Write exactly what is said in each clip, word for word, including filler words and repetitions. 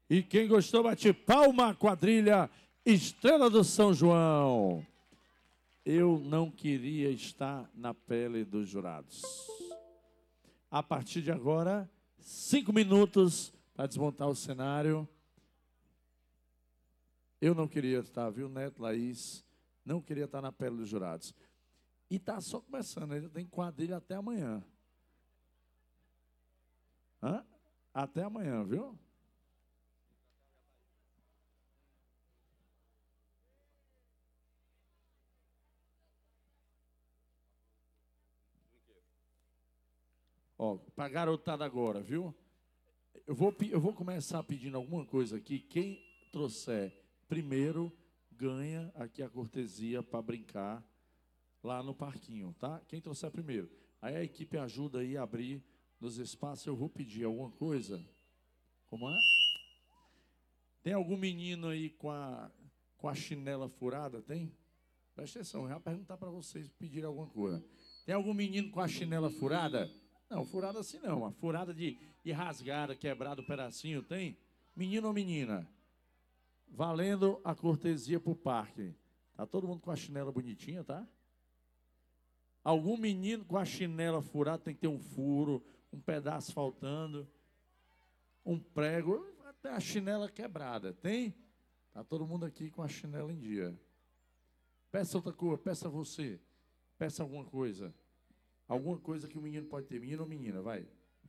E quem gostou, bate palma, quadrilha Estrela do São João. Eu não queria estar na pele dos jurados. A partir de agora, cinco minutos para desmontar o cenário. Eu não queria estar, viu, Neto, Laís? Não queria estar na pele dos jurados. E está só começando, ainda tem quadrilha até amanhã. Hã? Até amanhã, viu? Ó, para garotada agora, viu? Eu vou, eu vou começar pedindo alguma coisa aqui. Quem trouxer primeiro ganha aqui a cortesia para brincar lá no parquinho, tá? Quem trouxer primeiro. Aí a equipe ajuda aí a abrir nos espaços. Eu vou pedir alguma coisa. Como é? Tem algum menino aí com a, com a chinela furada? Tem? Presta atenção, eu já perguntar para vocês pedir alguma coisa. Tem algum menino com a chinela furada? Não, furada assim não. A furada de, de rasgada, quebrado um pedacinho, tem? Menino ou menina? Valendo a cortesia pro parque. Tá todo mundo com a chinela bonitinha, tá? Algum menino com a chinela furada, tem que ter um furo, um pedaço faltando, um prego, até a chinela quebrada. Tem? Tá todo mundo aqui com a chinela em dia. Peça outra coisa, peça você. Peça alguma coisa. Alguma coisa que o menino pode ter. Menino ou menina, vai.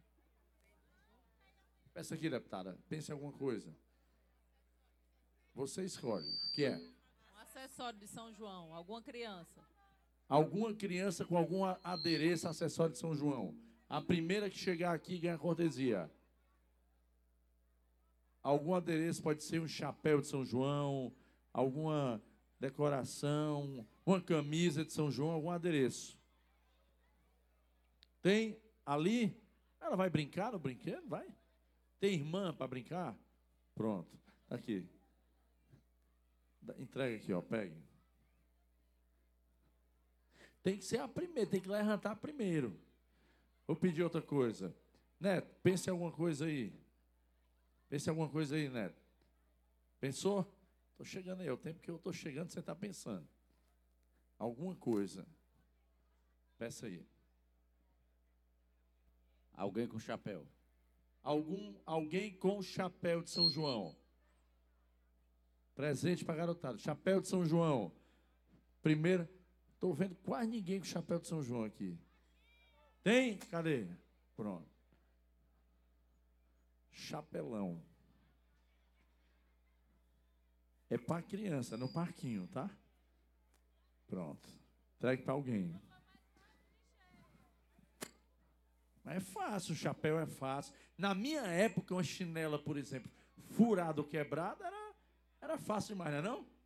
Peça aqui, deputada. Pense em alguma coisa. Você escolhe. O que é? Um acessório de São João. Alguma criança. Alguma criança com algum adereço, acessório de São João. A primeira que chegar aqui ganha cortesia. Algum adereço pode ser um chapéu de São João, alguma decoração, uma camisa de São João, algum adereço. Tem ali? Ela vai brincar no brinquedo? Vai? Tem irmã para brincar? Pronto, tá aqui. Entrega aqui, ó, pegue. Tem que ser a primeira, tem que levantar primeiro. Vou pedir outra coisa. Neto, pense em alguma coisa aí. Pense em alguma coisa aí, Neto. Pensou? Estou chegando aí, é o tempo que eu estou chegando, você está pensando. Alguma coisa. Peça aí. Alguém com chapéu. Algum, alguém com chapéu de São João. Presente para garotada. Chapéu de São João. Primeiro, estou vendo quase ninguém com chapéu de São João aqui. Tem? Cadê? Pronto. Chapelão. É para criança, no parquinho, tá? Pronto. Entregue para alguém. Mas é fácil, o chapéu é fácil. Na minha época, uma chinela, por exemplo, furada ou quebrada, era, era fácil demais, não é não?